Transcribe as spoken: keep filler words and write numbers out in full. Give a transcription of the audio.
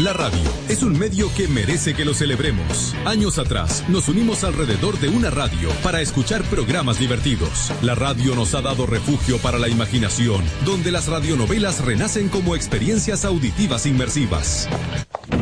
La radio es un medio que merece que lo celebremos. Años atrás, nos unimos alrededor de una radio para escuchar programas divertidos. La radio nos ha dado refugio para la imaginación, donde las radionovelas renacen como experiencias auditivas inmersivas.